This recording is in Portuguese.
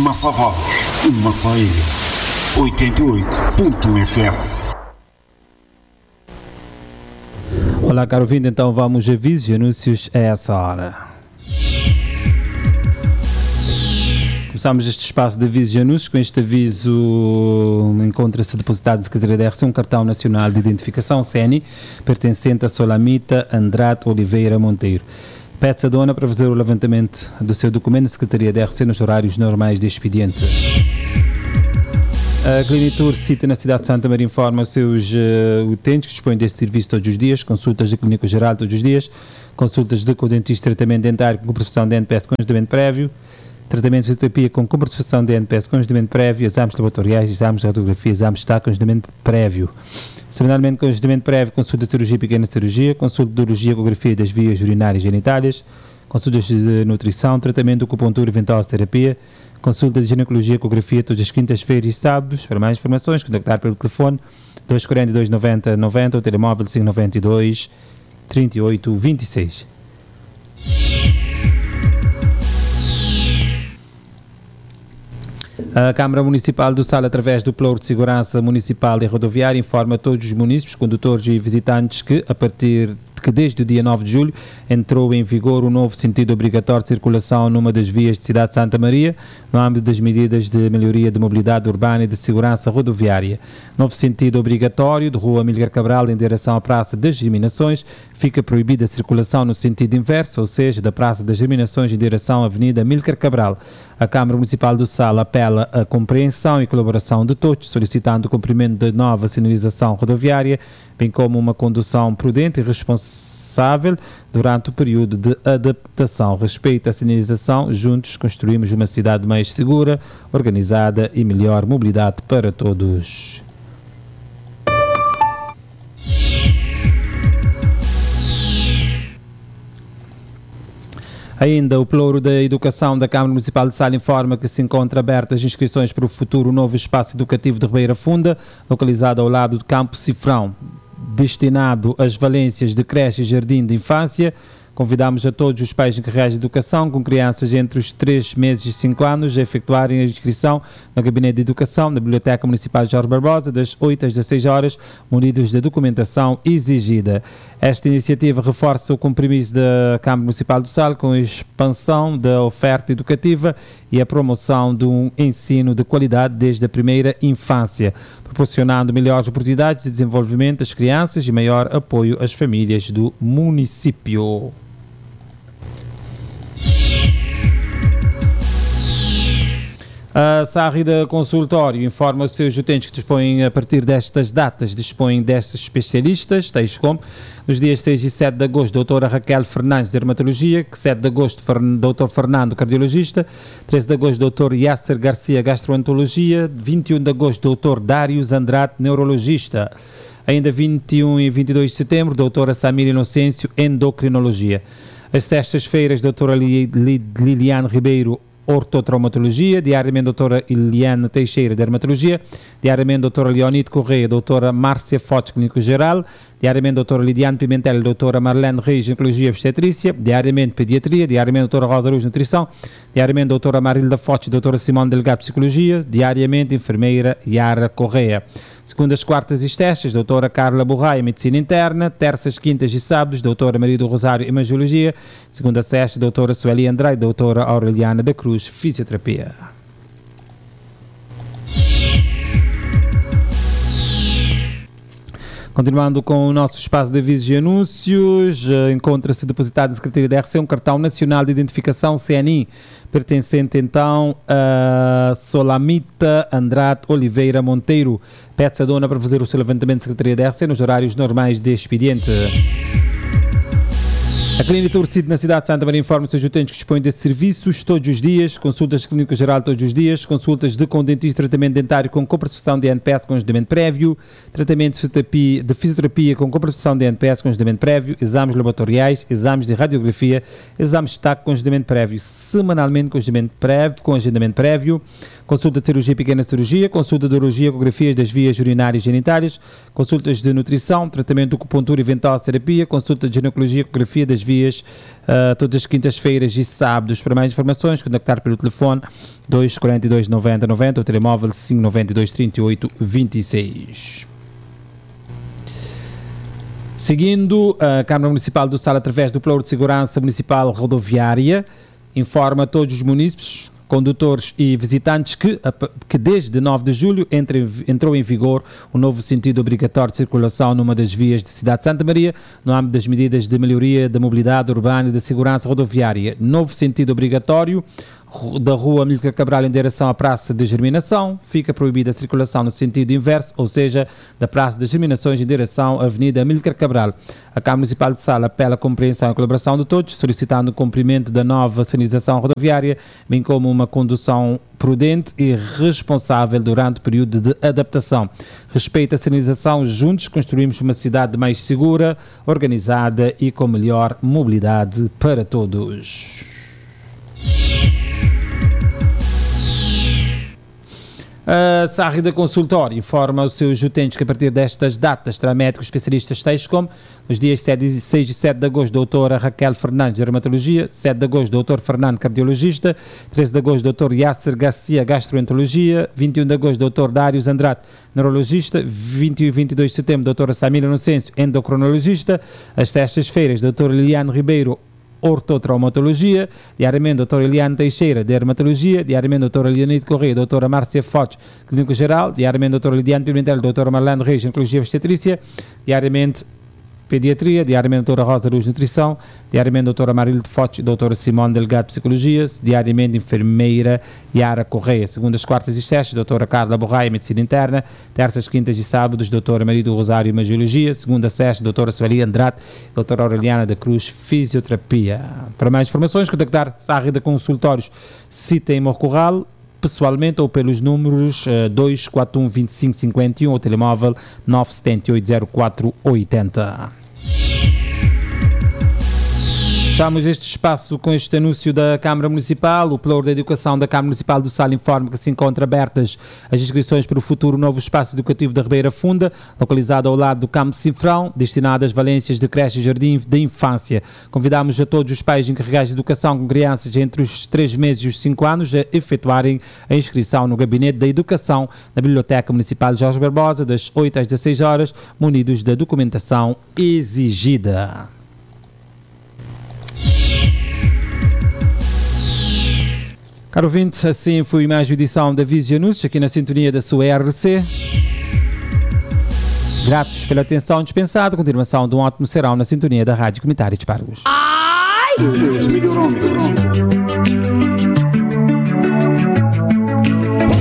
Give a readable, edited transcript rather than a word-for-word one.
Massavados, Massaia, 88.1 FM. Olá, caro ouvinte, então vamos a avisos e anúncios a essa hora. Começamos este espaço de avisos e anúncios. Com este aviso encontra-se depositado na Secretaria da RC um cartão nacional de identificação CNI pertencente a Solamita Andrade Oliveira Monteiro. Pede-se a dona para fazer o levantamento do seu documento na Secretaria da RC nos horários normais de expediente. A Clinitur City na cidade de Santa Maria informa os seus utentes que dispõem deste serviço todos os dias, consultas de clínico geral todos os dias, consultas de dentista, tratamento dentário com comprovação de NPS com agendamento prévio, tratamento de fisioterapia com comprovação de NPS com agendamento prévio, exames laboratoriais, exames de radiografia, exames de estado com agendamento prévio. Semanalmente com agendamento prévio, consulta de cirurgia e pequena cirurgia, consulta de urologia, ecografia das vias urinárias e genitálias, consultas de nutrição, tratamento de acupuntura e ventosa-terapia, consulta de ginecologia e ecografia todas as quintas-feiras e sábados. Para mais informações, contactar pelo telefone 242 90 90 ou telemóvel 592 38 26. A Câmara Municipal do Sal, através do Plano de Segurança Municipal e Rodoviária, informa todos os munícipes, condutores e visitantes que, desde o dia 9 de julho, entrou em vigor o novo sentido obrigatório de circulação numa das vias de Cidade de Santa Maria, no âmbito das medidas de melhoria de mobilidade urbana e de segurança rodoviária. Novo sentido obrigatório de Rua Amílcar Cabral em direção à Praça das Germinações, fica proibida a circulação no sentido inverso, ou seja, da Praça das Germinações em direção à Avenida Amílcar Cabral. A Câmara Municipal do Sal apela à compreensão e colaboração de todos, solicitando o cumprimento da nova sinalização rodoviária, bem como uma condução prudente e responsável durante o período de adaptação. Respeito à sinalização, juntos construímos uma cidade mais segura, organizada e melhor mobilidade para todos. Ainda o Ploro da Educação da Câmara Municipal de Sal informa que se encontra abertas inscrições para o futuro novo espaço educativo de Ribeira Funda, localizado ao lado do Campo Cifrão, destinado às valências de creche e jardim de infância. Convidamos a todos os pais encarregados de educação com crianças entre os 3 meses e 5 anos a efetuarem a inscrição no Gabinete de Educação da Biblioteca Municipal de Jorge Barbosa, das 8 às 16 horas, munidos da documentação exigida. Esta iniciativa reforça o compromisso da Câmara Municipal do Sal com a expansão da oferta educativa e a promoção de um ensino de qualidade desde a primeira infância, proporcionando melhores oportunidades de desenvolvimento das crianças e maior apoio às famílias do município. A Sárrida Consultório informa os seus utentes que dispõem, a partir destas datas, dispõem destes especialistas, tais como nos dias 3 e 7 de agosto, doutora Raquel Fernandes, Dermatologia, 7 de agosto, doutor Fernando, Cardiologista, 13 de agosto, doutor Yasser Garcia, Gastroenterologia, 21 de agosto, doutor Dários Andrade, Neurologista, ainda 21 e 22 de setembro, doutora Samira Inocêncio, Endocrinologia. As sextas-feiras, doutora Liliane Ribeiro, Ortotraumatologia, diariamente doutora Eliane Teixeira, Dermatologia, diariamente doutora Leonide Correia, doutora Márcia Fortes, Clínico Geral, diariamente doutora Lidiane Pimentel, doutora Marlene Reis, Ginecologia e Obstetrícia, diariamente Pediatria, diariamente doutora Rosa Luz, Nutrição, diariamente doutora Marilda Fortes, doutora Simone Delgado, Psicologia, diariamente enfermeira Yara Correia. Segundas, quartas e sextas, doutora Carla Borraia, Medicina Interna. Terças, quintas e sábados, doutora Maria do Rosário, Imagiologia. Segunda, sexta, doutora Sueli Andrade, doutora Aureliana da Cruz, Fisioterapia. Continuando com o nosso espaço de avisos e anúncios, encontra-se depositado na Secretaria da RC um cartão nacional de identificação CNI, pertencente então a Solamita Andrade Oliveira Monteiro. Pede-se a dona para fazer o seu levantamento da Secretaria da RC nos horários normais de expediente. A Clinitur City na cidade de Santa Maria informa os seus utentes que dispõem desses serviços todos os dias, consultas de clínico geral todos os dias, consultas de dentista, tratamento dentário com comprovação de NPS com agendamento prévio, tratamento de fisioterapia com comprovação de NPS com agendamento prévio, exames laboratoriais, exames de radiografia, exames de TAC com agendamento prévio, semanalmente com agendamento prévio, consulta de cirurgia e pequena cirurgia, consulta de urologia, ecografias das vias urinárias e genitárias, consultas de nutrição, tratamento de acupuntura e ventosa-terapia, consulta de ginecologia e ecografia das vias, todas as quintas-feiras e sábados. Para mais informações, contactar pelo telefone 242 90 90 ou telemóvel 592 38 26. Seguindo, a Câmara Municipal do Sal, através do Plano de Segurança Municipal Rodoviária, informa a todos os munícipes, condutores e visitantes que desde 9 de julho entrou em vigor o novo sentido obrigatório de circulação numa das vias de Cidade de Santa Maria, no âmbito das medidas de melhoria da mobilidade urbana e da segurança rodoviária. Novo sentido obrigatório da Rua Amílcar Cabral em direção à Praça de Germinação, fica proibida a circulação no sentido inverso, ou seja, da Praça das Germinações em direção à Avenida Amílcar Cabral. A Câmara Municipal de Sala apela a compreensão e colaboração de todos, solicitando o cumprimento da nova sinalização rodoviária, bem como uma condução prudente e responsável durante o período de adaptação. Respeito à sinalização, juntos construímos uma cidade mais segura, organizada e com melhor mobilidade para todos. A Sárrida Consultório informa aos seus utentes que a partir destas datas terá médicos especialistas tais como nos dias 6 e 7 de agosto, doutora Raquel Fernandes, de Dermatologia, 7 de agosto, doutor Fernando, Cardiologista, 13 de agosto, doutor Yasser Garcia, Gastroenterologia, 21 de agosto, doutor Dários Andrade, Neurologista, 21 e 22 de setembro, doutora Samira Inocêncio, Endocrinologista, às sextas-feiras, doutora Liliane Ribeiro, Ortotraumatologia, diariamente doutora Eliane Teixeira, Dermatologia, diariamente doutora Leonide Correia, doutora Márcia Fotes, Clínico Geral, diariamente doutora Lidiane Pimentel, doutora Marlene Reis, Ginecologia e Obstetrícia, diariamente Pediatria, diariamente doutora Rosa Luz, Nutrição, diariamente doutora Marilde Fotes, doutora Simone Delgado, Psicologia, diariamente enfermeira Yara Correia, segundas, quartas e sextas, doutora Carla Borraia, Medicina Interna, terças, quintas e sábados, doutora Maria do Rosário, Imagiologia, segunda, sexta, doutora Sueli Andrade, doutora Aureliana da Cruz, Fisioterapia. Para mais informações, contactar Sárrida Consultórios, Cita em Morcorral, pessoalmente ou pelos números 241 25 51 ou telemóvel 978 04 80. Fechamos este espaço com este anúncio da Câmara Municipal. O Plano da Educação da Câmara Municipal do Sal informa que se encontram abertas as inscrições para o futuro novo espaço educativo da Ribeira Funda, localizado ao lado do Campo Cifrão, destinado às valências de creche e jardim de infância. Convidamos a todos os pais encarregados de educação com crianças entre os 3 meses e os 5 anos a efetuarem a inscrição no Gabinete da Educação na Biblioteca Municipal de Jorge Barbosa, das 8 às 16 horas, munidos da documentação exigida. Caro ouvinte, assim foi mais uma edição da Visio Anúncios, aqui na sintonia da sua RC. Gratos pela atenção dispensada, continuação de um ótimo serão na sintonia da Rádio Comunitária de Pargos. Melhorando.